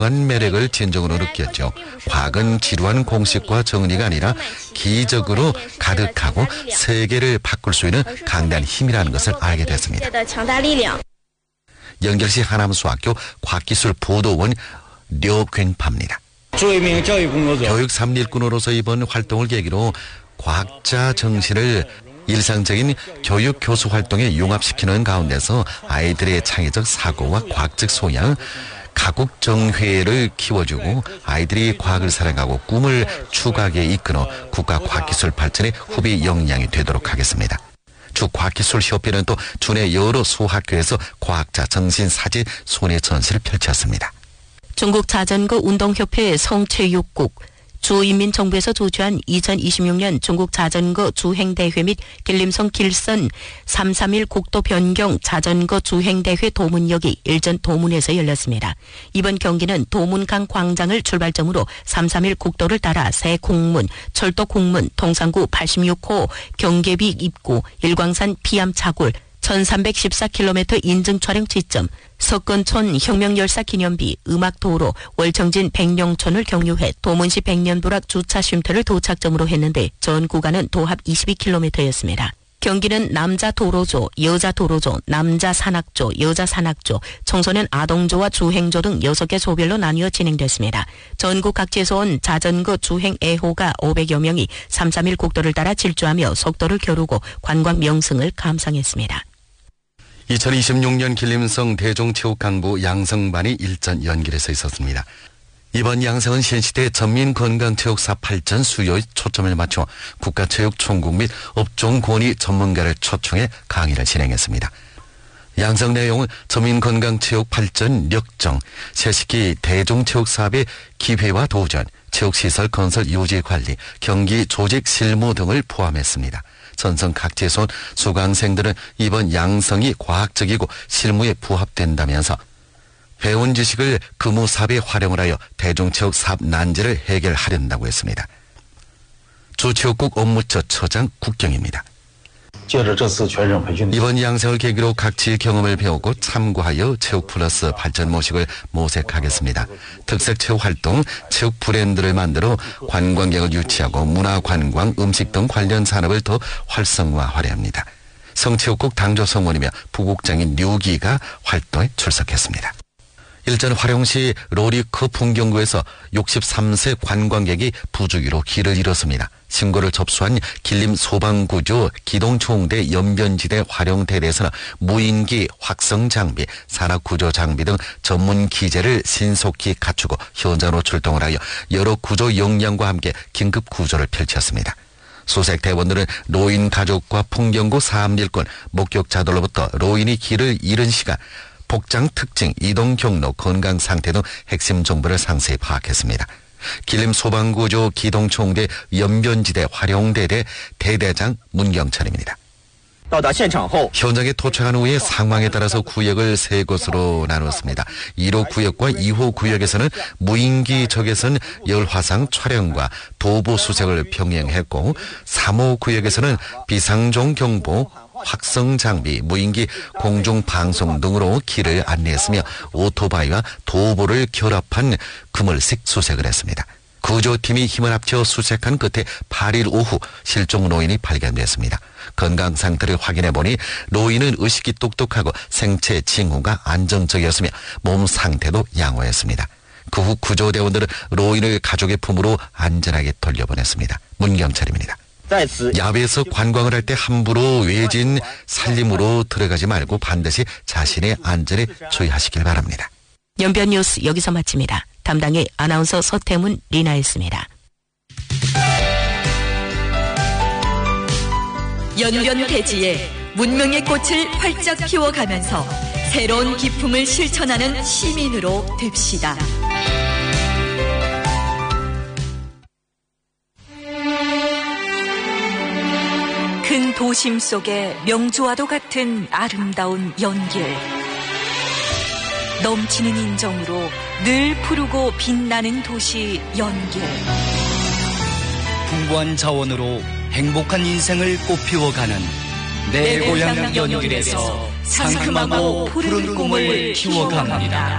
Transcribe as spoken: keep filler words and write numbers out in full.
매력을 진정으로 느꼈죠. 과학은 지루한 공식과 정리가 아니라 기적으로 가득하고 세계를 바꿀 수 있는 강대한 힘이라는 것을 알게 됐습니다. 연결시 하남수학교 과학기술보도원 류경파입니다. 교육 삼일꾼으로서 이번 활동을 계기로 과학자 정신을 일상적인 교육 교수 활동에 융합시키는 가운데서 아이들의 창의적 사고와 과학적 소양, 가국정회를 키워주고 아이들이 과학을 사랑하고 꿈을 추구하게 이끌어 국가 과학기술 발전의 후비 역량이 되도록 하겠습니다. 주과학기술협회는 또 주내 여러 소학교에서 과학자 정신 사진 손해 전시를 펼쳤습니다. 중국 자전거 운동협회 성체육국, 주인민정부에서 조주한 이천이십육 년 중국 자전거 주행대회 및 길림성 길선 삼백삼십일 국도 변경 자전거 주행대회 도문역이 일전 도문에서 열렸습니다. 이번 경기는 도문강 광장을 출발점으로 삼백삼십일 국도를 따라 새 공문, 철도 공문, 동산구 팔십육 호 경계비 입구, 일광산 피암차골, 천삼백십사 킬로미터 인증 촬영 지점, 석건촌 혁명열사 기념비, 음악도로, 월청진 백령촌을 경유해 도문시 백년부락 주차 쉼터를 도착점으로 했는데 전 구간은 도합 이십이 킬로미터였습니다. 경기는 남자 도로조, 여자 도로조, 남자 산악조, 여자 산악조, 청소년 아동조와 주행조 등 여섯 개 조별로 나뉘어 진행됐습니다. 전국 각지에서 온 자전거 주행 애호가 오백여 명이 삼백삼십일 국도를 따라 질주하며 속도를 겨루고 관광 명승을 감상했습니다. 이천이십육 년 길림성 대종체육강부 양성반이 일전 연결해서 있었습니다. 이번 양성은 신시대 전민건강체육사 발전 수요에 초점을 맞춰 국가체육총국 및 업종권위 전문가를 초청해 강의를 진행했습니다. 양성 내용은 전민건강체육 발전 역정, 새시기 대종체육사업의 기회와 도전, 체육시설 건설 유지 관리, 경기 조직 실무 등을 포함했습니다. 전성 각지에서 온 수강생들은 이번 양성이 과학적이고 실무에 부합된다면서 배운 지식을 근무 사업에 활용을 하여 대중체육 사업 난제를 해결하려고 했습니다. 주체육국 업무처 처장 국경입니다. 이번 양성을 계기로 각지의 경험을 배우고 참고하여 체육 플러스 발전 모식을 모색하겠습니다. 특색 체육 활동, 체육 브랜드를 만들어 관광객을 유치하고 문화 관광, 음식 등 관련 산업을 더 활성화하려 합니다. 성체육국 당조성원이며 부국장인 류기가 활동에 출석했습니다. 일전 화령시 로리크 풍경구에서 육십삼 세 관광객이 부주의로 길을 잃었습니다. 신고를 접수한 길림 소방구조 기동총대 연변지대 화령대대에서는 무인기, 확성장비, 산악구조장비 등 전문 기재를 신속히 갖추고 현장으로 출동을 하여 여러 구조 역량과 함께 긴급 구조를 펼쳤습니다. 수색 대원들은 노인 가족과 풍경구 사암일권 목격자들로부터 노인이 길을 잃은 시간, 복장 특징, 이동 경로, 건강 상태 등 핵심 정보를 상세히 파악했습니다. 길림 소방구조 기동총대 연변지대 화령대대 대대장 문경철입니다. 현장에 도착한 후에 상황에 따라서 구역을 세 곳으로 나눴습니다. 일 호 구역과 이 호 구역에서는 무인기 적외선 열화상 촬영과 도보 수색을 병행했고 삼 호 구역에서는 비상종 경보, 확성 장비, 무인기 공중 방송 등으로 길을 안내했으며 오토바이와 도보를 결합한 그물식 수색을 했습니다. 구조팀이 힘을 합쳐 수색한 끝에 팔 일 오후 실종 노인이 발견됐습니다. 건강 상태를 확인해보니 노인은 의식이 똑똑하고 생체 징후가 안정적이었으며 몸 상태도 양호했습니다. 그 후 구조대원들은 노인을 가족의 품으로 안전하게 돌려보냈습니다. 문경철입니다. 야외에서 관광을 할 때 함부로 외진 산림으로 들어가지 말고 반드시 자신의 안전에 주의하시길 바랍니다. 연변 뉴스 여기서 마칩니다. 담당의 아나운서 서태문, 리나였습니다. 연변 대지에 문명의 꽃을 활짝 피워가면서 새로운 기품을 실천하는 시민으로 됩시다. 큰 도심 속의 명주와도 같은 아름다운 연길. 넘치는 인정으로 늘 푸르고 빛나는 도시 연길. 풍부한 자원으로 행복한 인생을 꽃피워가는 내, 내 고향 연길에서 상큼하고 푸른 꿈을 키워갑니다.